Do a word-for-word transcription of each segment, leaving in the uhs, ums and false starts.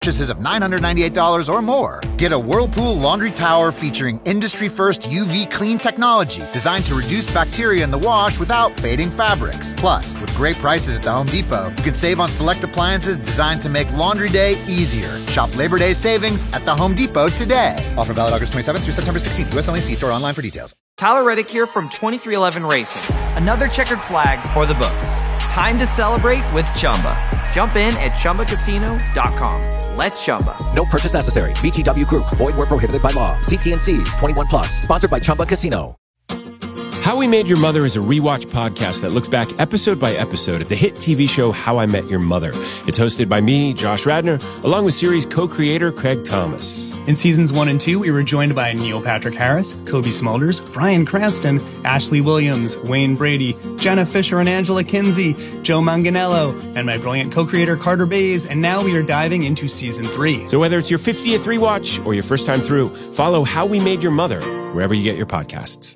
Purchases of nine hundred ninety-eight dollars or more. Get a Whirlpool laundry tower featuring industry-first U V clean technology designed to reduce bacteria in the wash without fading fabrics. Plus, with great prices at the Home Depot, you can save on select appliances designed to make laundry day easier. Shop Labor Day savings at the Home Depot today. Offer valid August twenty-seventh through September sixteenth. U S only. See store online for details. Tyler Reddick here from twenty-three eleven Racing. Another checkered flag for the books. Time to celebrate with Chumba. Jump in at Chumba Casino dot com. Let's Chumba. No purchase necessary. V G W Group. Void where prohibited by law. See T and C's. twenty-one plus. Sponsored by Chumba Casino. How We Made Your Mother is a rewatch podcast that looks back episode by episode at the hit T V show How I Met Your Mother. It's hosted by me, Josh Radnor, along with series co-creator Craig Thomas. In seasons one and two, we were joined by Neil Patrick Harris, Kobe Smulders, Bryan Cranston, Ashley Williams, Wayne Brady, Jenna Fisher and Angela Kinsey, Joe Manganiello, and my brilliant co-creator Carter Bays, and now we are diving into season three. So whether it's your fiftieth rewatch or your first time through, follow How We Made Your Mother wherever you get your podcasts.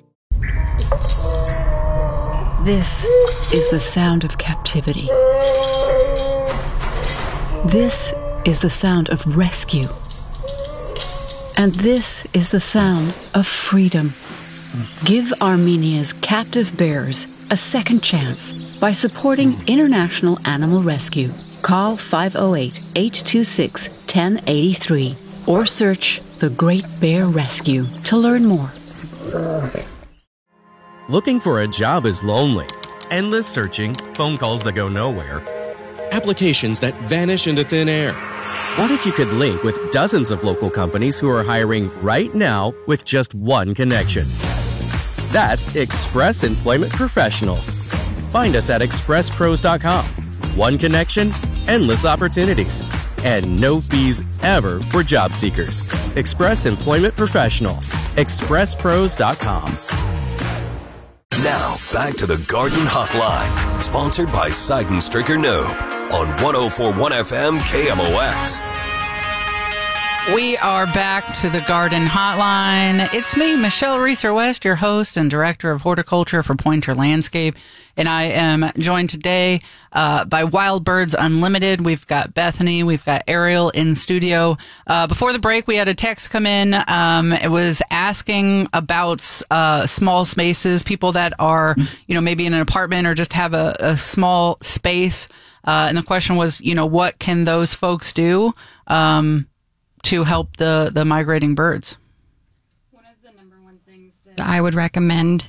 This is the sound of captivity. This is the sound of rescue. And this is the sound of freedom. Give Armenia's captive bears a second chance by supporting International Animal Rescue. Call five oh eight, eight two six, one oh eight three or search The Great Bear Rescue to learn more. Looking for a job is lonely. Endless searching, phone calls that go nowhere, applications that vanish into thin air. What if you could link with dozens of local companies who are hiring right now with just one connection? That's Express Employment Professionals. Find us at express pros dot com. One connection, endless opportunities, and no fees ever for job seekers. Express Employment Professionals. express pros dot com. Now, back to the Garden Hotline, sponsored by Seidenstricker Knobe on one oh four point one F M K M O X. We are back to the Garden Hotline. It's me, Michelle Reeser-West, your host and director of horticulture for Pointer Landscape. And I am joined today uh, by Wild Birds Unlimited. We've got Bethany. We've got Ariel in studio. Uh, before the break, we had a text come in. Um, it was asking about uh, small spaces, people that are, you know, maybe in an apartment or just have a, a small space. Uh, and the question was, you know, what can those folks do um, to help the, the migrating birds? One of the number one things that I would recommend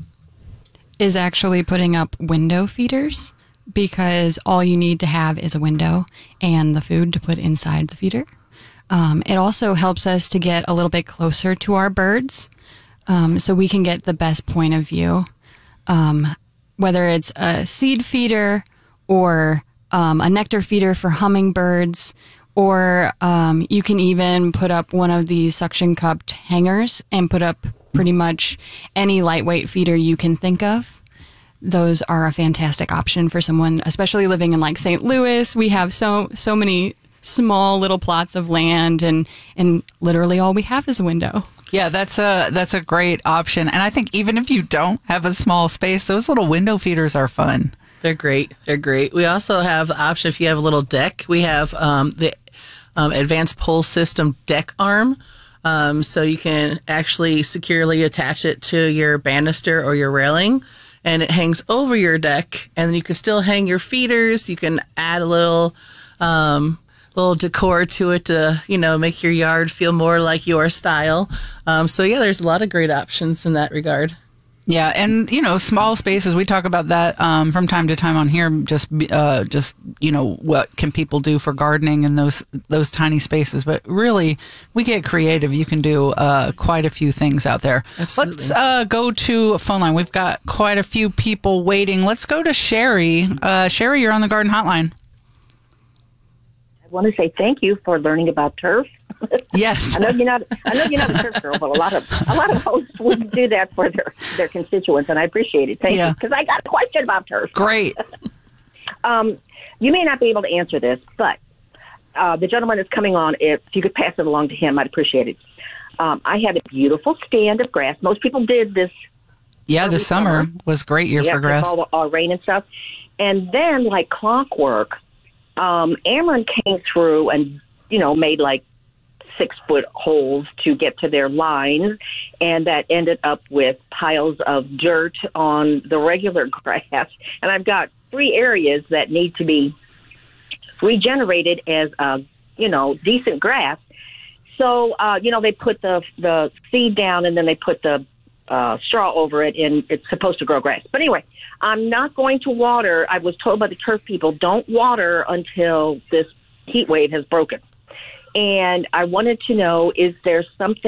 is actually putting up window feeders, because all you need to have is a window and the food to put inside the feeder. Um, it also helps us to get a little bit closer to our birds, um, so we can get the best point of view. Um, whether it's a seed feeder or um, a nectar feeder for hummingbirds, or um, you can even put up one of these suction cupped hangers and put up pretty much any lightweight feeder you can think of. Those are a fantastic option for someone, especially living in like Saint Louis. We have so so many small little plots of land, and and literally all we have is a window. Yeah, that's a that's a great option. And I think even if you don't have a small space, those little window feeders are fun. They're great. They're great. We also have the option, if you have a little deck, we have um, the um, advanced pull system deck arm. Um, so you can actually securely attach it to your banister or your railing, and it hangs over your deck, and then you can still hang your feeders. You can add a little, um, little decor to it to, you know, make your yard feel more like your style. Um, so yeah, there's a lot of great options in that regard. Yeah, and, you know, small spaces, we talk about that um, from time to time on here, just, uh, just you know, what can people do for gardening in those those tiny spaces. But really, we get creative. You can do uh, quite a few things out there. Absolutely. Let's uh, go to a phone line. We've got quite a few people waiting. Let's go to Sherry. Uh, Sherry, you're on the Garden Hotline. I want to say thank you for learning about turf. Yes. I know you're not. I know you're not a turf girl, but a lot of a lot of hosts would do that for their, their constituents, and I appreciate it. Thank yeah. you, because I got a question about turf. Great. um, you may not be able to answer this, but uh, the gentleman that's coming on, if you could pass it along to him, I'd appreciate it. Um, I have a beautiful stand of grass. Most people did this. Yeah, the summer, summer was a great year yeah, for grass. All the all rain and stuff, and then like clockwork, um, Ameren came through and you know, made like six foot holes to get to their lines, and that ended up with piles of dirt on the regular grass. And I've got three areas that need to be regenerated as a, you know, decent grass. So, uh, you know, they put the the seed down and then they put the uh, straw over it, and it's supposed to grow grass. But anyway, I'm not going to water. I was told by the turf people, don't water until this heat wave has broken. And I wanted to know, is there something